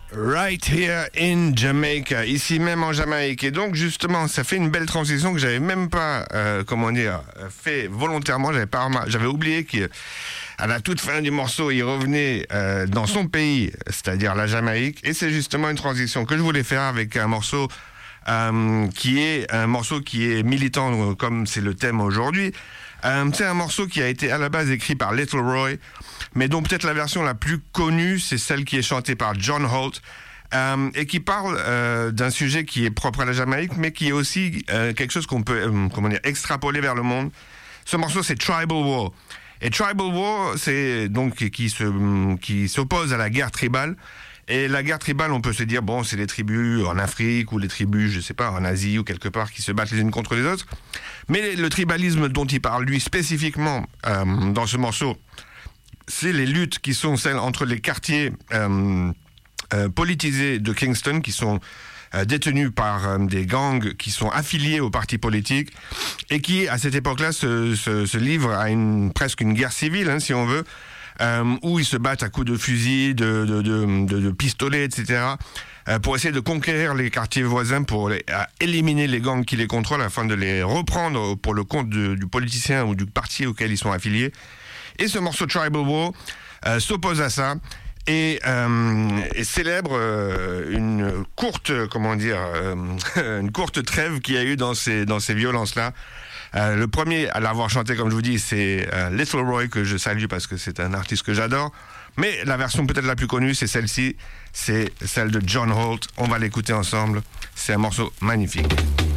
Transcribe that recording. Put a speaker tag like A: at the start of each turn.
A: Right here in Jamaica, ici même en Jamaïque. Et donc justement, ça fait une belle transition que j'avais même pas, fait volontairement. J'avais oublié qu'à la toute fin du morceau, il revenait dans son pays, c'est-à-dire la Jamaïque. Et c'est justement une transition que je voulais faire avec un morceau qui est militant, comme c'est le thème aujourd'hui. C'est un morceau qui a été à la base écrit par Little Roy, mais dont peut-être la version la plus connue, c'est celle qui est chantée par John Holt, et qui parle d'un sujet qui est propre à la Jamaïque, mais qui est aussi quelque chose qu'on peut extrapoler vers le monde. Ce morceau, c'est Tribal War. Et Tribal War, c'est donc qui s'oppose à la guerre tribale. Et la guerre tribale, on peut se dire, bon, c'est les tribus en Afrique ou les tribus, je sais pas, en Asie ou quelque part qui se battent les unes contre les autres. Mais le tribalisme dont il parle, lui, spécifiquement, dans ce morceau, c'est les luttes qui sont celles entre les quartiers politisés de Kingston, qui sont détenus par des gangs qui sont affiliés aux partis politiques et qui, à cette époque-là, se livrent à presque une guerre civile, si on veut, où ils se battent à coups de fusil, de pistolets, etc., pour essayer de conquérir les quartiers voisins, pour éliminer les gangs qui les contrôlent, afin de les reprendre pour le compte du politicien ou du parti auquel ils sont affiliés. Et ce morceau Tribal War s'oppose à ça et célèbre une courte trêve qu'il y a eu dans ces violences-là. Le premier à l'avoir chanté, comme je vous dis, c'est Little Roy, que je salue parce que c'est un artiste que j'adore. Mais la version peut-être la plus connue, c'est celle-ci, c'est celle de John Holt. On va l'écouter ensemble. C'est un morceau magnifique.